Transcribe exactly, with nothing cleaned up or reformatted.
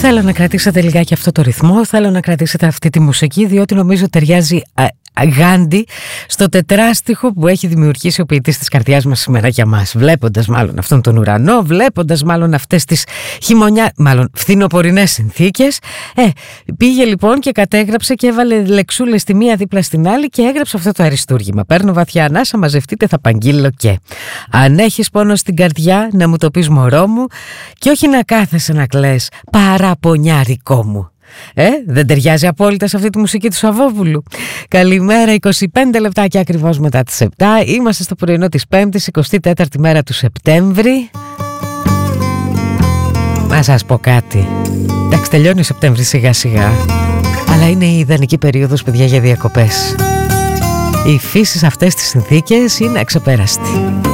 Θέλω να κρατήσετε λιγάκι αυτό το ρυθμό, θέλω να κρατήσετε αυτή τη μουσική, διότι νομίζω ταιριάζει γάντι στο τετράστιχο που έχει δημιουργήσει ο ποιητής της καρδιάς μας σήμερα για μας. Βλέποντας μάλλον αυτόν τον ουρανό, βλέποντας μάλλον αυτές τις χειμωνιά, μάλλον φθινοπορεινές συνθήκες, ε, πήγε λοιπόν και κατέγραψε και έβαλε λεξούλες τη μία δίπλα στην άλλη και έγραψε αυτό το αριστούργημα. Παίρνω βαθιά ανάσα, μαζευτείτε, θα παγγείλω και. Αν έχεις πόνο στην καρδιά, να μου το πεις μωρό μου, και όχι να κάθεσαι να κλαις παραπονιάρικό μου. Ε, δεν ταιριάζει απόλυτα σε αυτή τη μουσική του Σαββόπουλου. Καλημέρα, είκοσι πέντε λεπτάκια ακριβώς μετά τις επτά. Είμαστε στο πρωινό της Πέμπτης, εικοστή τέταρτη μέρα του Σεπτέμβρη. Να σας πω κάτι. Εντάξει, τελειώνει ο Σεπτέμβρης σιγά σιγά, αλλά είναι η ιδανική περίοδος, παιδιά, για διακοπές. Η φύση σε αυτές τις συνθήκες είναι αξεπέραστη.